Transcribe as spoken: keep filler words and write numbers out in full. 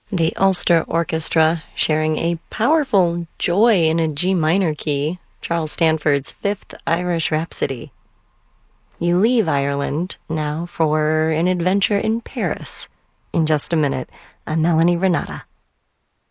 The Ulster Orchestra, sharing a powerful joy in a G minor key, Charles Stanford's Fifth Irish Rhapsody. You leave Ireland now for an adventure in Paris. In just a minute, I'm Melanie Renata.